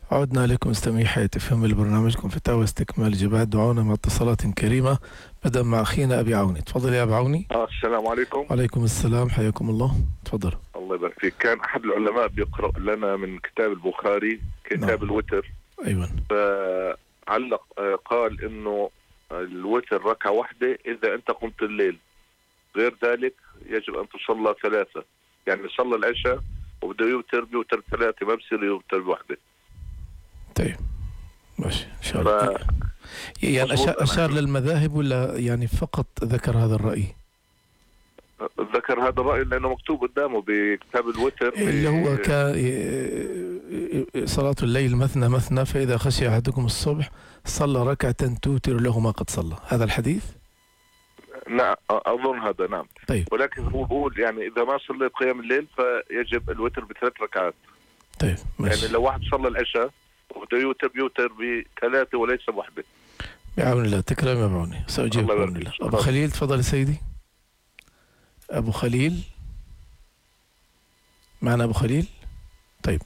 عدنا لكم مستمعي حياة FM برنامجكم فتاوى استكمال الإجابات. دعونا مع اتصالات كريمة. بدأ مع أخينا أبي عوني. تفضل يا أبي عوني. السلام عليكم. وعليكم السلام، حياكم الله. تفضل. الله يبارك فيك. كان أحد العلماء بيقرأ لنا من كتاب البخاري كتاب الوتر. أيوة. فعلق قال إنه الوتر ركعة واحدة إذا أنت قمت الليل، غير ذلك يجب أن تصلى ثلاثة. يعني صلى العشاء وبده بيوتر ثلاثة، ما بصير يوتر بواحدة. طيب ماشي إن شاء الله. يعني أشار للمذاهب ولا يعني فقط ذكر هذا الرأي؟ ذكر هذا الرأي لأنه مكتوب قدامه بكتاب الوتر اللي هو صلاة الليل مثنى مثنى، فإذا خشي أحدكم الصبح صلى ركعة توتر له ما قد صلى. هذا الحديث؟ نعم أظن هذا. نعم. طيب. ولكن هو بقول يعني إذا ما صليت قيام الليل فيجب الوتر ب3 ركعات. طيب ماشي. يعني لو واحد صلى العشاء وبده يوتر ب3 وليس بوحدة. بعون الله. تكرم يا بعوني، سأجيب بعون الله. أبو خليل تفضل سيدي. أبو خليل معنا. أبو خليل. طيب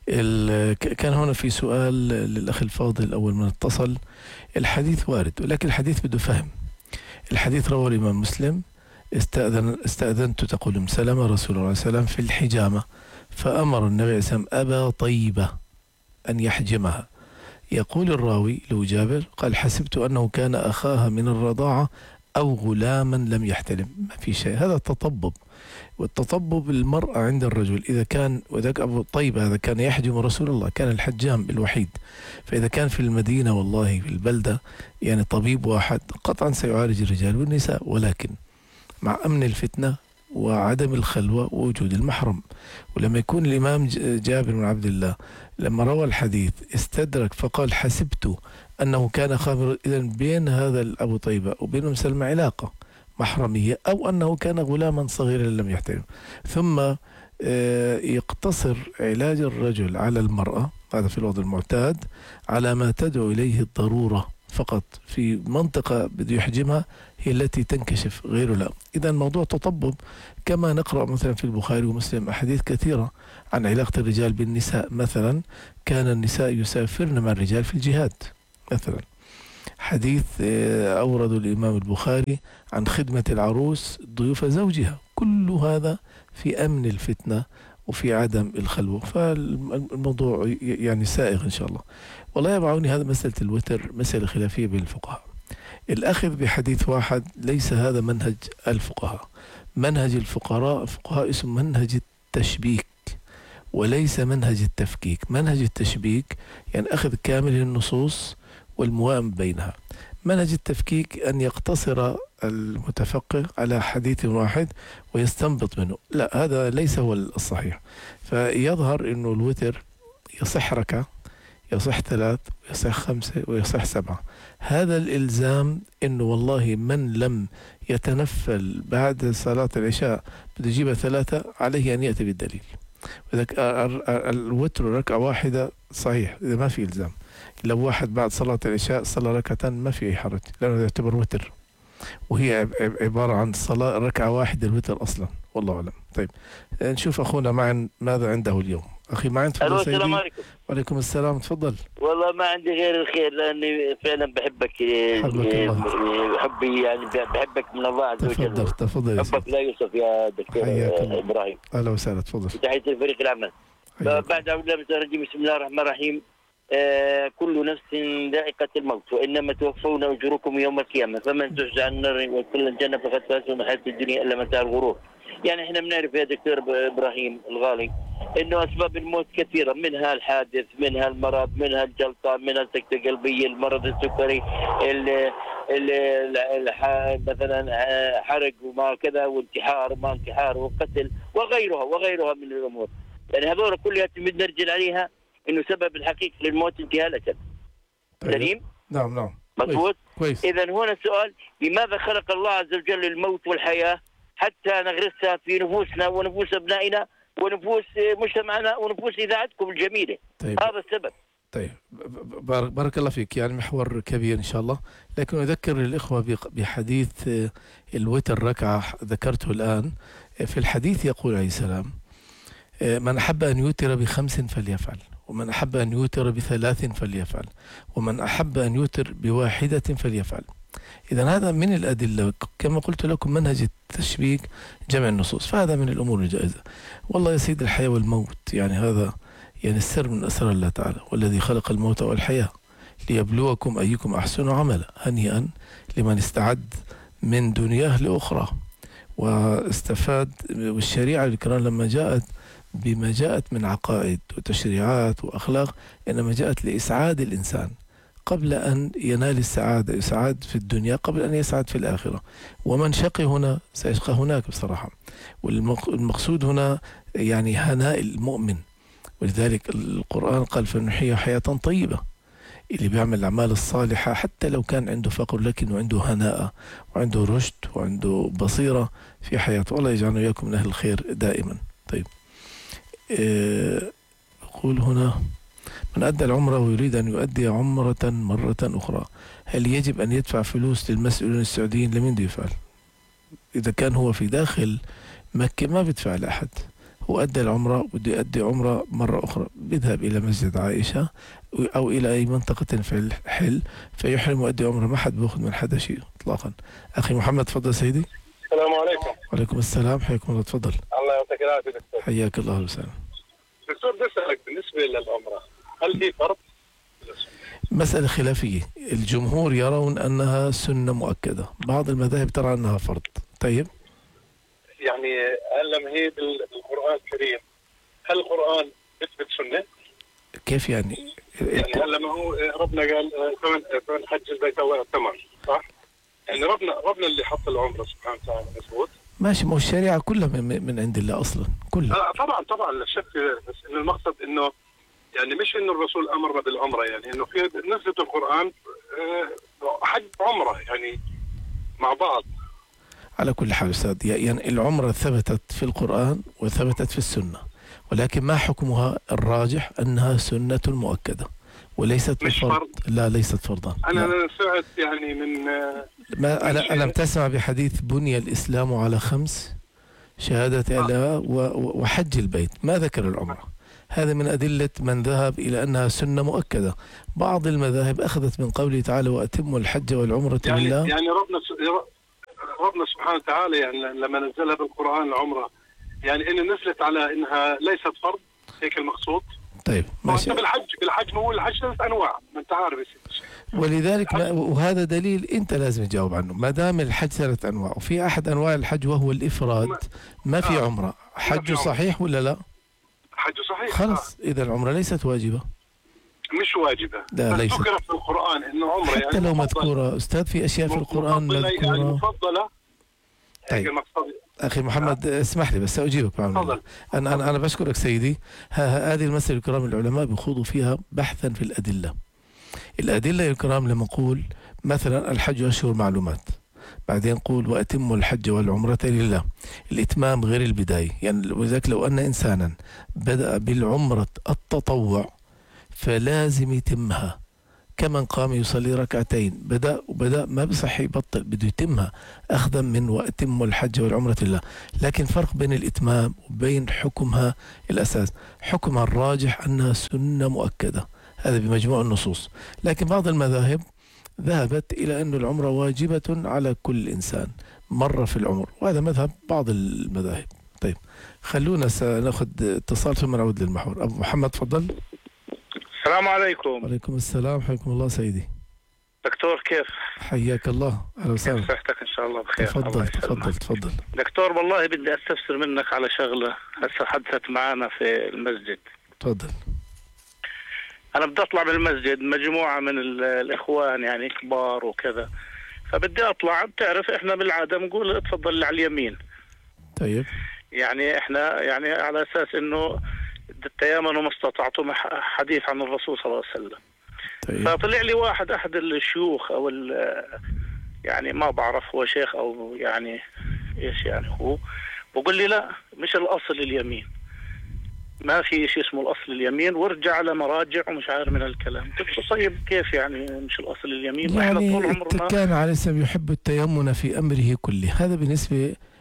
كان هنا في سؤال للأخ الفاضل أول من اتصل. الحديث وارد ولكن الحديث بده فهم. الحديث رواه الإمام مسلم. استأذنت تقول أم سلمة رسول الله صلى الله عليه وسلم في الحجامة، فأمر النبي عليه السلام أبا طيبة أن يحجمها. يقول الراوي لو جابر قال حسبت أنه كان أخاها من الرضاعة أو غلاما لم يحتلم. ما في شيء، هذا تطبب. والتطبب المرأة عند الرجل إذا كان، وذاك أبو طيبة هذا كان يحجم رسول الله، كان الحجام الوحيد. فإذا كان في المدينة والله في البلدة يعني طبيب واحد قطعا سيعالج الرجال والنساء، ولكن مع أمن الفتنة وعدم الخلوة ووجود المحرم. ولما يكون الإمام جابر بن عبد الله لما روى الحديث استدرك فقال حسبت أنه كان خامر، إذن بين هذا أبو طيبة وبين أم سلمة علاقة محرمية، أو أنه كان غلاما صغيرا لم يحترم. ثم يقتصر علاج الرجل على المرأة، هذا في الوضع المعتاد، على ما تدعو إليه الضرورة فقط. في منطقة بده يحجمها هي التي تنكشف، غيره لا. إذا الموضوع تطبب، كما نقرأ مثلا في البخاري ومسلم أحاديث كثيرة عن علاقة الرجال بالنساء. مثلا كان النساء يسافرن مع الرجال في الجهاد مثلا. حديث أورد الإمام البخاري عن خدمة العروس ضيوف زوجها. كل هذا في أمن الفتنة وفي عدم الخلوة. فالموضوع يعني سائغ إن شاء الله. والله يا بعوني هذا مسألة الوتر مسألة خلافية بين الفقهاء. الأخذ بحديث واحد ليس هذا منهج الفقهاء. منهج الفقهاء اسمه منهج التشبيك وليس منهج التفكيك. منهج التشبيك يعني أخذ كامل النصوص والموائم بينها. منهج التفكيك أن يقتصر المتفقه على حديث واحد ويستنبط منه. لا، هذا ليس هو الصحيح. فيظهر أنه الوتر يصح ركعة، يصح 3، ويصح 5، ويصح 7. هذا الإلزام أنه والله من لم يتنفل بعد صلاة العشاء بده يجيبها 3، عليه أن يأتي بالدليل. وذلك الوتر ركعة واحدة صحيح إذا ما في إلزام. لو واحد بعد صلاة العشاء صلى ركعتين ما في أي حرج، لأنه يعتبر وتر، وهي عبارة عن صلاة ركعة واحدة الوتر أصلا، والله أعلم. طيب نشوف أخونا معن ماذا عنده اليوم. أخي معن تفضل سيدي. السلام عليكم. وعليكم السلام، تفضل. والله ما عندي غير الخير، لأني فعلا بحبك. حبي يعني بحبك من الله عز وجل. تفضل حبك لا يوصف يا دكتور إبراهيم. أهلا وسهلا، تفضل. تحية الفريق العمل. بعد أعوذ بالله من الشيطان الرجيم، بسم الله الرحمن الرحيم. كل نفس ذائقة الموت وإنما توفون أجوركم يوم القيامة، فمن زحزح عن النار وادخل الجنة فقد فاز، وما الحياة الدنيا إلا متاع الغرور. يعني احنا بنعرف يا دكتور إبراهيم الغالي إنه أسباب الموت كثيرة، منها الحادث، منها المرض، منها الجلطة، منها السكتة القلبية، المرض السكري، مثلا حرق وما كذا، وانتحار وما انتحار، وقتل وغيرها من الأمور. يعني هذول كلها بنرجع عليها إنه سبب الحقيقي للموت انتهاء الأجل. سليم؟ نعم. مضبوط؟ كويس. إذا هنا السؤال، لماذا خلق الله عز وجل الموت والحياة حتى نغرسها في نفوسنا ونفوس أبنائنا ونفوس مجتمعنا ونفوس إذاعتكم الجميلة؟ طيب. هذا السبب. طيب بارك الله فيك. يعني محور كبير إن شاء الله، لكن أذكر الإخوة بحديث الوتر ركعة ذكرته الآن. في الحديث يقول عليه السلام من أحب أن يوتر ب5 فليفعل، ومن أحب أن يوتر ب3 فليفعل، ومن أحب أن يوتر ب1 فليفعل. إذا هذا من الأدلة، كما قلت لكم منهج التشبيك جمع النصوص، فهذا من الأمور الجائزة. والله يا سيد الحياة والموت يعني هذا يعني السر من أسرار الله تعالى، والذي خلق الموت والحياة ليبلوكم أيكم أحسن عملا. هنيئا لمن استعد من دنياه لأخرى واستفاد. والشريعة الكرام لما جاءت بما جاءت من عقائد وتشريعات وأخلاق إنما جاءت لإسعاد الإنسان قبل أن ينال السعادة، يسعد في الدنيا قبل أن يسعد في الآخرة. ومن شقي هنا سيشقى هناك بصراحة. والمقصود هنا يعني هناء المؤمن، ولذلك القرآن قال فنحيي حياة طيبة. اللي بيعمل الأعمال الصالحة حتى لو كان عنده فقر لكنه عنده هناء وعنده رشد وعنده بصيرة في حياته. الله يجعلنا وإياكم من أهل الخير دائما. طيب يقول هنا من أدى العمرة ويريد أن يؤدي عمرة مرة أخرى، هل يجب أن يدفع فلوس للمسؤولين السعوديين؟ لمن بده يفعل؟ إذا كان هو في داخل مكة ما بيدفع لأحد، هو أدى العمرة وبده يؤدي عمرة مرة أخرى، بيذهب إلى مسجد عائشة أو إلى أي منطقة في الحل فيحرم ويؤدي عمرة، ما حد بيأخذ من حدا شيء إطلاقا. أخي محمد تفضل سيدي. السلام عليكم. وعليكم السلام، حياكم الله، تفضل. الله يعطيك العافية دكتور. حياك الله وسهلا. دكتور بسألك بالنسبة للعمرة هل هي فرض؟ مسألة خلافية، الجمهور يرون أنها سنة مؤكدة، بعض المذاهب ترى أنها فرض. طيب يعني هل لما هي بالقرآن الكريم هل القرآن يثبت سنة؟ كيف يعني؟ يعني هل لما هو ربنا قال فمن حج البيت واعتمر، صح؟ يعني ربنا اللي حط العمرة سبحانه وتعالى، مضبوط؟ ماشي، ما هو الشريعة كلها من عند الله أصلا كلها. طبعا لا شك، بس إنه المقصد إنه يعني مش إنه الرسول أمرنا بالعمرة، يعني إنه في نزلت القرآن حج عمرة يعني مع بعض. على كل حال أستاذ، يعني العمرة ثبتت في القرآن وثبتت في السنة، ولكن ما حكمها الراجح أنها سنة مؤكدة وليست فرض. لا ليست فرضا. أنا سمعت يعني من ما ألم تسمع بحديث بني الإسلام على 5 شهادة الله وحج البيت، ما ذكر العمرة. هذا من أدلة من ذهب إلى أنها سنة مؤكدة. بعض المذاهب أخذت من قوله تعالى وأتموا الحج والعمرة لله. يعني ربنا سبحانه وتعالى يعني لما نزلها بالقرآن العمرة يعني إن نزلت على إنها ليست فرض، هيك المقصود. طيب ماشي. بالحج هو الحج 3 أنواع، ما أنت عارف. ولذلك وهذا دليل أنت لازم تجاوب عنه. ما دام الحج 3 أنواع وفي أحد أنواع الحج وهو الإفراد ما في عمرة، حج صحيح ولا لا؟ حج صحيح. خلص إذا العمرة ليست واجبة. مش واجبة. لا ليست. ذكرت في القرآن إنه عمرة حتى يعني لو مذكورة أستاذ في أشياء في القرآن مذكورة يعني مفضلة. طيب أخي محمد اسمح لي بس سأجيبك. أنا بشكرك سيدي. هذه المسألة الكرام العلماء بيخوضوا فيها بحثا في الأدلة الكرام. لما نقول مثلا الحج أشهر معلومات، بعدين نقول وأتموا الحج والعمرة لله، الإتمام غير البداية. يعني وذلك لو أن إنسانا بدأ بالعمرة التطوع فلازم يتمها، كمن قام يصلي 2 بدأ ما بصح يبطل، بده يتمها أخذا من وأتموا الحج والعمرة لله. لكن فرق بين الإتمام وبين حكمها الأساس. حكمها الراجح أنها سنة مؤكدة، هذا بمجموع النصوص. لكن بعض المذاهب ذهبت إلى أن العمرة واجبة على كل إنسان مرة في العمر، وهذا مذهب بعض المذاهب. طيب خلونا سنأخذ اتصال ثم نعود للمحور. أبو محمد تفضل. السلام عليكم. وعليكم السلام، حياكم الله سيدي. دكتور كيف؟ حياك الله، أهلا وسهلا. صحتك إن شاء الله بخير. تفضل. دكتور والله بدي أستفسر منك على شغلة هسه حدثت معنا في المسجد. تفضل. أنا بدي أطلع من المسجد، مجموعة من الإخوان يعني كبار وكذا، فبدي أطلع. بتعرف إحنا بالعادة بنقول اتفضل على اليمين. طيب. يعني إحنا يعني على أساس إنه تيامنوا ما استطعتم، حديث عن الرسول صلى الله عليه وسلم. طيب. فطلع لي أحد الشيوخ أو يعني ما بعرف هو شيخ أو يعني إيش يعني هو، بقول لي لا مش الأصل اليمين، ما في شيء اسمه الأصل اليمين، وارجع على مراجع ومش عارف من الكلام. طيب كيف يعني مش الأصل اليمين؟ يعني كان عليه السلام يحب التيمن في أمره كله. هذا بالنسبة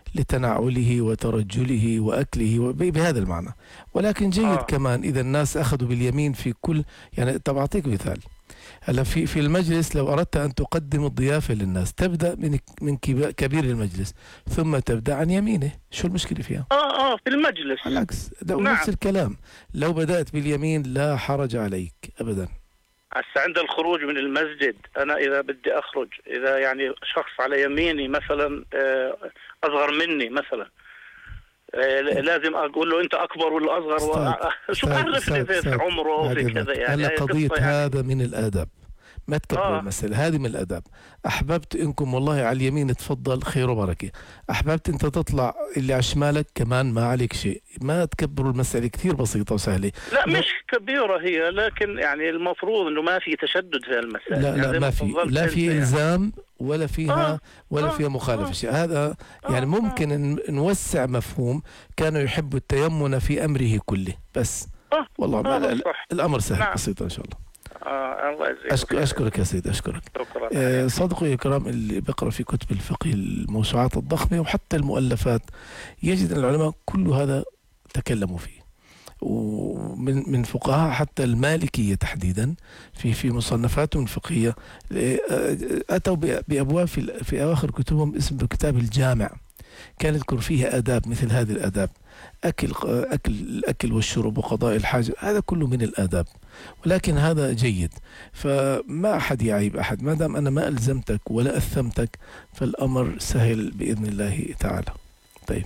لتنعله وترجله وأكله بهذا المعنى. ولكن جيد كمان إذا الناس أخذوا باليمين في كل، يعني طب أعطيك مثال. هلا في المجلس لو أردت أن تقدم الضيافة للناس تبدأ من كبير المجلس ثم تبدأ عن يمينه، شو المشكلة فيها؟ في المجلس بالعكس، نعم. نفس الكلام، لو بدأت باليمين لا حرج عليك أبدا. هسه عند الخروج من المسجد، أنا إذا بدي أخرج، إذا يعني شخص على يميني مثلا أصغر مني مثلا، لازم أقول له أنت أكبر ولا أصغر؟ شو عرفني في عمره وفي كذا يعني. هلا قضية هذا من الآداب، ما تكبروا المسألة، هذه من الآداب. أحببت إنكم والله على اليمين تفضل خير وبركة، أحببت أنت تطلع اللي على شمالك كمان ما عليك شيء، ما تكبروا المسألة، كثير بسيطة وسهلة. لا مش كبيرة هي، لكن يعني المفروض إنه ما في تشدد في المسألة. لا يعني ما في، لا في إلزام ولا فيها فيها مخالفة شيء. هذا يعني ممكن نوسع مفهوم كانوا يحبوا التيمن في أمره كله بس. والله الأمر سهل بسيط إن شاء الله. الله يجزيك. أشكرك يا سيدي، أشكرك. صدقوا يا كرام، اللي بيقرأ في كتب الفقه الموسوعات الضخمة وحتى المؤلفات يجد أن العلماء كل هذا تكلموا فيه، ومن فقهاء حتى المالكية تحديدا في مصنفاتهم الفقهية أتوا بأبواب في أواخر كتبهم اسمه كتاب الجامع، كان يذكر فيها آداب مثل هذه الآداب، الأكل والشرب وقضاء الحاجة، هذا كله من الآداب. ولكن هذا جيد، فما أحد يعيب أحد، ما دام أنا ما ألزمتك ولا أثمتك فالأمر سهل بإذن الله تعالى. طيب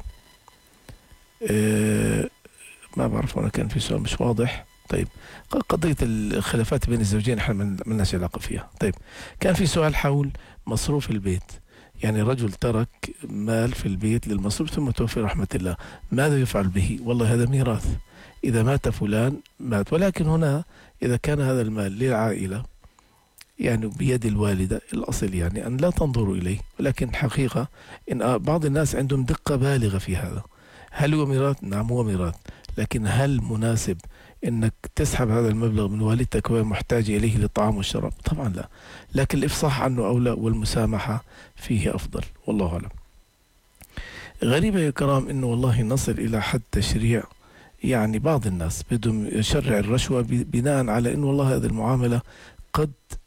ما بعرف، أنا كان في سؤال مش واضح. طيب قضية الخلافات بين الزوجين احنا ما لناش علاقة فيها. طيب كان في سؤال حول مصروف البيت، يعني رجل ترك مال في البيت للمصروف ثم توفي رحمة الله، ماذا يفعل به؟ والله هذا ميراث، إذا مات فلان مات، ولكن هنا إذا كان هذا المال للعائلة يعني بيد الوالدة، الأصل يعني أن لا تنظروا إليه، ولكن حقيقة إن بعض الناس عندهم دقة بالغة في هذا. هل هو ميراث؟ نعم هو ميراث، لكن هل مناسب انك تسحب هذا المبلغ من والدتك وهي محتاجة اليه للطعام والشراب؟ طبعا لا، لكن الافصاح عنه اولى والمسامحة فيه افضل، والله اعلم. غريبة يا كرام انه والله نصل الى حد تشريع، يعني بعض الناس بدهم يشرع الرشوة بناء على انه والله هذه المعاملة قد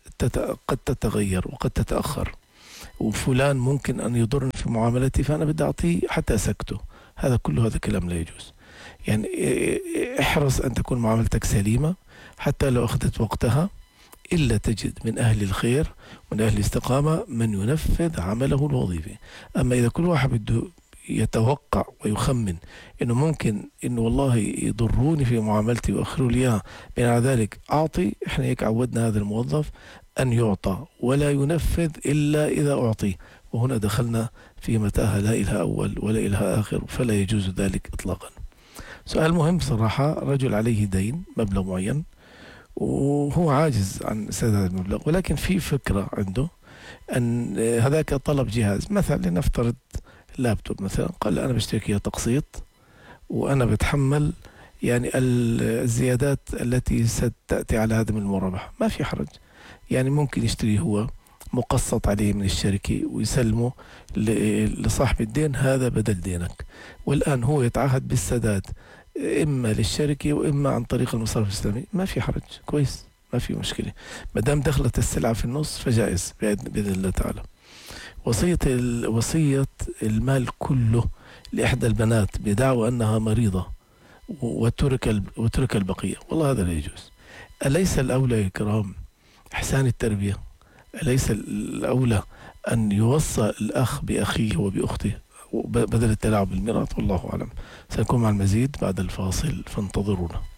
تتغير وقد تتأخر، وفلان ممكن ان يضرني في معاملتي فانا بدي اعطيه حتى اسكته. هذا كله هذا كلام لا يجوز. يعني احرص أن تكون معاملتك سليمة حتى لو أخذت وقتها، إلا تجد من أهل الخير ومن أهل الاستقامة من ينفذ عمله الوظيفي. أما إذا كل واحد بده يتوقع ويخمن إنه ممكن إنه والله يضروني في معاملتي وأخروا لي إياها، بين ذلك أعطي، إحنا هيك عودنا هذا الموظف أن يعطى ولا ينفذ إلا إذا أعطي، وهنا دخلنا في متاهة لا إلها أول ولا إلها آخر، فلا يجوز ذلك إطلاقا. سؤال مهم صراحة، رجل عليه دين مبلغ معين وهو عاجز عن سداد المبلغ، ولكن في فكرة عنده أن هذاك طلب جهاز، مثلا لنفترض لابتوب مثلا، قال أنا بشتري إياه تقسيط وأنا بتحمل يعني الزيادات التي ستأتي على هذا من المرابحة، ما في حرج، يعني ممكن يشتري هو مقسط عليه من الشركة ويسلمه لصاحب الدين، هذا بدل دينك، والآن هو يتعهد بالسداد إما للشركة وإما عن طريق المصرف الإسلامي، ما في حرج، كويس، ما في مشكلة، ما دام دخلت السلعة في النص فجائز بإذن الله تعالى. وصية المال كله لإحدى البنات بدعوى أنها مريضة وترك البقية، والله هذا لا يجوز. أليس الأولى يا كرام إحسان التربية؟ أليس الأولى أن يوصى الأخ بأخيه وبأخته بدل التلاعب بالميراث؟ والله أعلم. سنكون مع المزيد بعد الفاصل، فانتظرونا.